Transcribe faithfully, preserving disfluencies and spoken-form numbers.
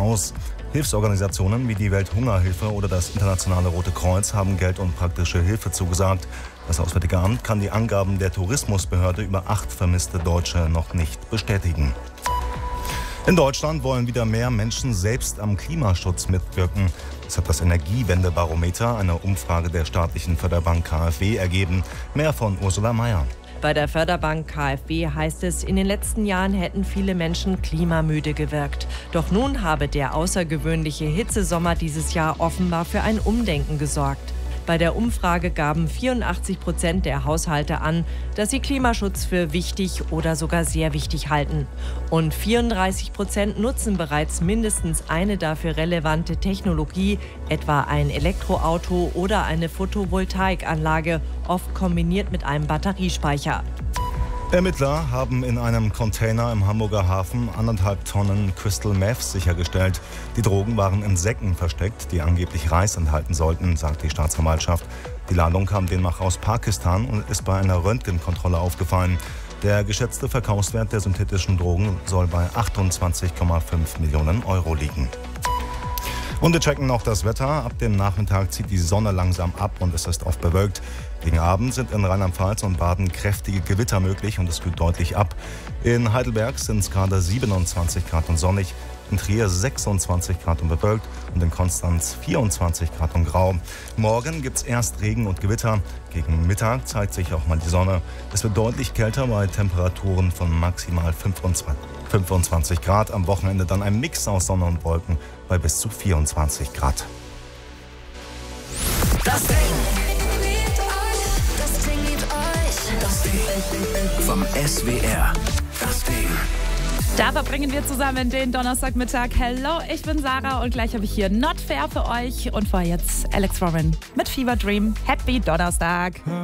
aus. Hilfsorganisationen wie die Welthungerhilfe oder das Internationale Rote Kreuz haben Geld und praktische Hilfe zugesagt. Das Auswärtige Amt kann die Angaben der Tourismusbehörde über acht vermisste Deutsche noch nicht bestätigen. In Deutschland wollen wieder mehr Menschen selbst am Klimaschutz mitwirken. Das hat das Energiewendebarometer, eine Umfrage der staatlichen Förderbank K f W, ergeben. Mehr von Ursula Mayer. Bei der Förderbank K f W heißt es, in den letzten Jahren hätten viele Menschen klimamüde gewirkt. Doch nun habe der außergewöhnliche Hitzesommer dieses Jahr offenbar für ein Umdenken gesorgt. Bei der Umfrage gaben vierundachtzig Prozent der Haushalte an, dass sie Klimaschutz für wichtig oder sogar sehr wichtig halten. Und vierunddreißig Prozent nutzen bereits mindestens eine dafür relevante Technologie, etwa ein Elektroauto oder eine Photovoltaikanlage, oft kombiniert mit einem Batteriespeicher. Ermittler haben in einem Container im Hamburger Hafen anderthalb Tonnen Crystal Meth sichergestellt. Die Drogen waren in Säcken versteckt, die angeblich Reis enthalten sollten, sagt die Staatsanwaltschaft. Die Ladung kam demnach aus Pakistan und ist bei einer Röntgenkontrolle aufgefallen. Der geschätzte Verkaufswert der synthetischen Drogen soll bei achtundzwanzig Komma fünf Millionen Euro liegen. Und wir checken noch das Wetter. Ab dem Nachmittag zieht die Sonne langsam ab und es ist oft bewölkt. Gegen Abend sind in Rheinland-Pfalz und Baden kräftige Gewitter möglich und es kühlt deutlich ab. In Heidelberg sind es gerade siebenundzwanzig Grad und sonnig, in Trier sechsundzwanzig Grad und bewölkt und in Konstanz vierundzwanzig Grad und grau. Morgen gibt es erst Regen und Gewitter. Gegen Mittag zeigt sich auch mal die Sonne. Es wird deutlich kälter bei Temperaturen von maximal fünfundzwanzig Grad. Am Wochenende dann ein Mix aus Sonne und Wolken bei bis zu vierundzwanzig Grad. Das Ding. Das Ding liebt euch. Das Ding. Vom S W R. Das Ding. Da verbringen wir zusammen den Donnerstagmittag. Hello, ich bin Sarah und gleich habe ich hier Not Fair für euch. Und vorher jetzt Alex Warren mit Fever Dream. Happy Donnerstag.